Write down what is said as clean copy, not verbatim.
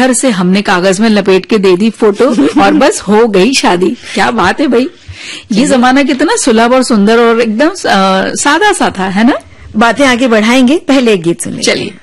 इधर से हमने कागज में लपेट के दे दी फोटो और बस हो गई शादी। क्या बात है भाई, ये जमाना कितना सुलभ और सुंदर और एकदम सादा सा था, है ना। बातें आगे बढ़ाएंगे, पहले एक गीत सुनिए। चलिए।